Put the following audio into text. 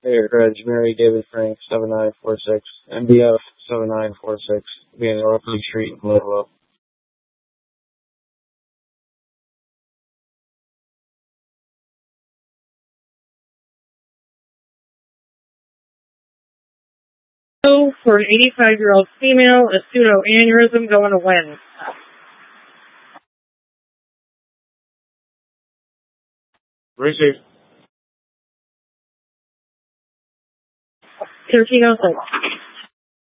Hey, Reg, Mary David Frank, 7946, MDF 7946, being North Lee Street in Little. So, for an 85-year-old female, a pseudo-aneurysm going to when? Receive. 1306.